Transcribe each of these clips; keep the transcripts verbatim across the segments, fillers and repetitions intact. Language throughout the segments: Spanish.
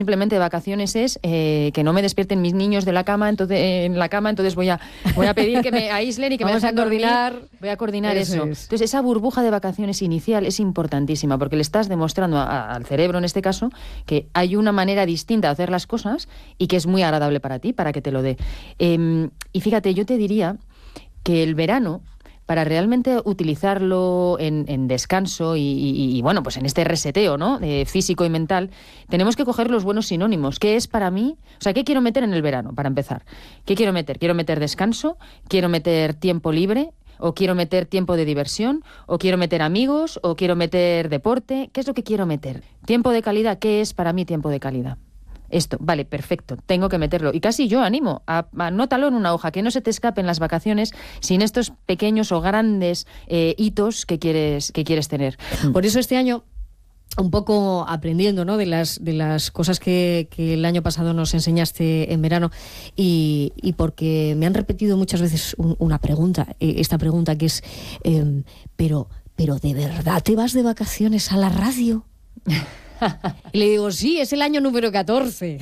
simplemente de vacaciones es eh, que no me despierten mis niños de la cama, entonces eh, en la cama, entonces voy a voy a pedir que me aíslen y que Vamos me a coordinar. dormir. Voy a coordinar eso. eso. Es. Entonces esa burbuja de vacaciones inicial es importantísima porque le estás demostrando a, a, al cerebro en este caso que hay una manera distinta de hacer las cosas y que es muy agradable para ti, para que te lo dé. Eh, y fíjate, yo te diría que el verano, para realmente utilizarlo en, en descanso y, y, y, bueno, pues en este reseteo, ¿no? Eh, físico y mental, tenemos que coger los buenos sinónimos. ¿Qué es para mí? O sea, ¿qué quiero meter en el verano, para empezar? ¿Qué quiero meter? ¿Quiero meter descanso? ¿Quiero meter tiempo libre? ¿O quiero meter tiempo de diversión? ¿O quiero meter amigos? ¿O quiero meter deporte? ¿Qué es lo que quiero meter? ¿Tiempo de calidad? ¿Qué es para mí tiempo de calidad? Esto, vale, perfecto, tengo que meterlo. Y casi yo animo, a, anótalo en una hoja, que no se te escapen las vacaciones sin estos pequeños o grandes eh, hitos que quieres, que quieres tener. Por eso este año, un poco aprendiendo, ¿no?, de las de las cosas que, que el año pasado nos enseñaste en verano, y, y porque me han repetido muchas veces un, una pregunta, eh, esta pregunta que es, eh, pero, pero ¿de verdad te vas de vacaciones a la radio? Y le digo, sí, es el año número catorce.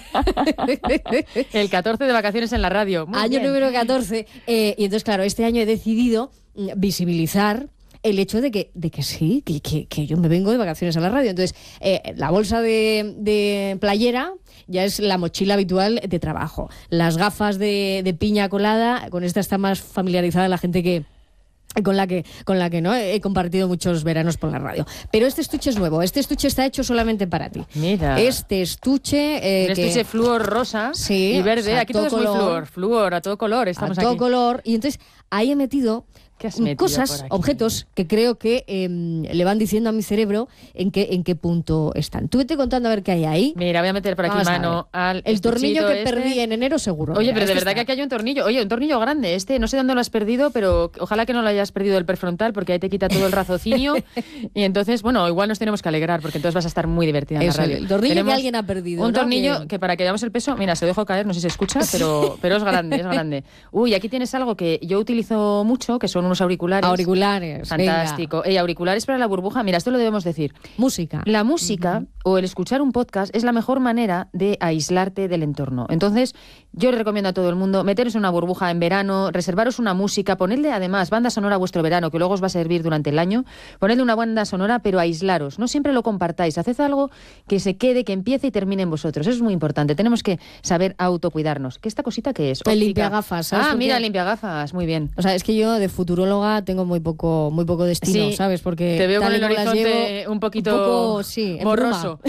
El catorce de vacaciones en la radio. Muy año bien. número catorce. Eh, y entonces, claro, este año he decidido visibilizar el hecho de que, de que sí, que, que, que yo me vengo de vacaciones a la radio. Entonces, eh, la bolsa de, de playera ya es la mochila habitual de trabajo. Las gafas de, de piña colada, con esta está más familiarizada la gente que... con la que con la que no he compartido muchos veranos por la radio. Pero este estuche es nuevo, este estuche está hecho solamente para ti. Mira. Este estuche... Eh, Un estuche que... flúor rosa sí, y verde. o sea, aquí todo, todo es muy color, flúor, flúor, a todo color. Estamos a todo aquí. color. Y entonces ahí he metido... ¿Qué has metido cosas, por aquí? objetos que creo que eh, le van diciendo a mi cerebro en qué, en qué punto están. Tú vete contando a ver qué hay ahí. Mira, voy a meter por aquí Vamos a mano al El tornillo que este. perdí en enero seguro. Oye, Mira, pero de este verdad está. que aquí hay un tornillo. Oye, un tornillo grande. Este, no sé dónde lo has perdido, pero ojalá que no lo hayas perdido del prefrontal, porque ahí te quita todo el raciocinio. Y entonces, bueno, igual nos tenemos que alegrar, porque entonces vas a estar muy divertida en Eso, la radio. el tornillo Tenemos que alguien ha perdido. Un ¿no? tornillo que... que para que veamos el peso, mira, se lo dejo caer, no sé si se escucha, pero, pero es grande, es grande. Uy, aquí tienes algo que yo utilizo mucho, que son unos auriculares. Auriculares. Fantástico. Ey, auriculares para la burbuja. Mira, esto lo debemos decir. Música. La música uh-huh. o el escuchar un podcast es la mejor manera de aislarte del entorno. Entonces, yo le recomiendo a todo el mundo meteros en una burbuja en verano, reservaros una música, ponedle además banda sonora a vuestro verano, que luego os va a servir durante el año. Ponedle una banda sonora, pero aislaros. No siempre lo compartáis. Haced algo que se quede, que empiece y termine en vosotros. Eso es muy importante. Tenemos que saber autocuidarnos. ¿Qué esta cosita qué es? El limpiagafas. ¿Sabes Ah, por mira, qué? Limpiagafas. Muy bien. O sea, es que yo de futuróloga tengo muy poco, muy poco destino, sí, ¿sabes? Porque te veo tal con y el como las horizonte llevo, un poquito un poco, sí, en borroso.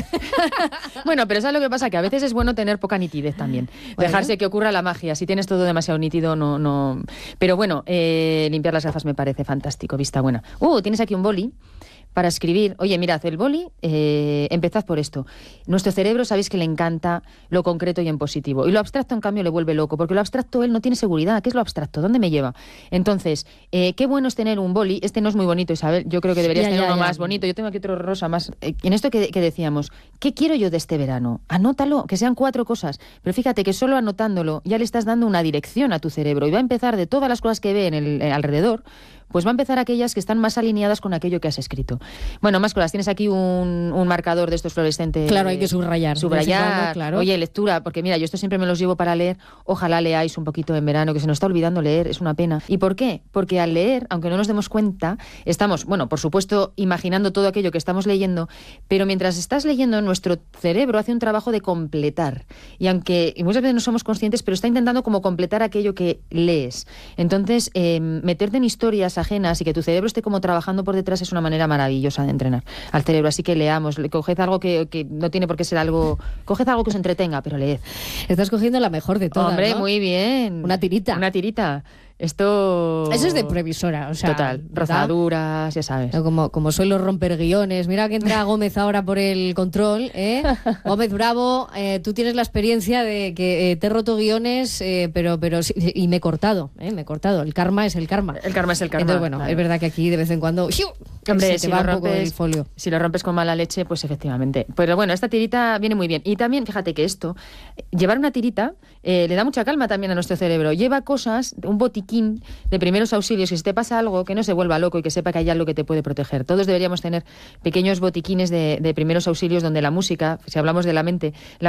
Bueno, pero ¿sabes lo que pasa? Que a veces es bueno tener poca nitidez también. Bueno. Dejarse que ocurra la magia. Si tienes todo demasiado nítido, no... no... Pero bueno, eh, limpiar las gafas me parece fantástico. Vista buena. Uh, tienes aquí un boli para escribir. Oye, mirad, el boli, eh, empezad por esto. Nuestro cerebro, sabéis que le encanta lo concreto y en positivo. Y lo abstracto, en cambio, le vuelve loco, porque lo abstracto él no tiene seguridad. ¿Qué es lo abstracto? ¿Dónde me lleva? Entonces, eh, qué bueno es tener un boli. Este no es muy bonito, Isabel. Yo creo que deberías ya, tener ya, uno ya. más bonito. Yo tengo aquí otro rosa más. Eh, en esto que, que decíamos, ¿qué quiero yo de este verano? Anótalo, que sean cuatro cosas. Pero fíjate que solo anotándolo ya le estás dando una dirección a tu cerebro y va a empezar de todas las cosas que ve en el eh, alrededor, pues va a empezar aquellas que están más alineadas con aquello que has escrito. Bueno, más cosas. Tienes aquí un, un marcador de estos fluorescentes. Claro, hay que subrayar. Subrayar. Cuando, claro. Oye, lectura, porque mira, yo esto siempre me los llevo para leer. Ojalá leáis un poquito en verano, que se nos está olvidando leer, es una pena. ¿Y por qué? Porque al leer, aunque no nos demos cuenta, estamos, bueno, por supuesto, imaginando todo aquello que estamos leyendo, pero mientras estás leyendo, nuestro cerebro hace un trabajo de completar. Y aunque y muchas veces no somos conscientes, pero está intentando como completar aquello que lees. Entonces, eh, meterte en historias ajenas y que tu cerebro esté como trabajando por detrás es una manera maravillosa de entrenar al cerebro. Así que leamos, coged algo que, que no tiene por qué ser algo, coged algo que os entretenga, pero leed. Estás cogiendo la mejor de todas, Hombre, ¿no? muy bien. Una tirita. Una tirita. Esto... Eso es de previsora, o sea... Total, ¿verdad? rozaduras, ya sabes. No, Como, como suelo romper guiones. Mira que entra Gómez ahora por el control, ¿eh? Gómez Bravo, eh, tú tienes la experiencia de que eh, te he roto guiones, eh, pero, pero sí, y me he cortado, ¿eh? Me he cortado. El karma es el karma. El karma es el karma. Entonces, bueno, claro. es verdad que aquí de vez en cuando... ¡Xiu! Hombre, se te si va lo un poco el rompes, folio. si lo rompes con mala leche, pues efectivamente. Pero bueno, esta tirita viene muy bien. Y también, fíjate que esto, llevar una tirita eh, le da mucha calma también a nuestro cerebro. Lleva cosas, un botiquín de primeros auxilios, que si te pasa algo, que no se vuelva loco y que sepa que hay algo que te puede proteger. Todos deberíamos tener pequeños botiquines de, de primeros auxilios donde la música, si hablamos de la mente, la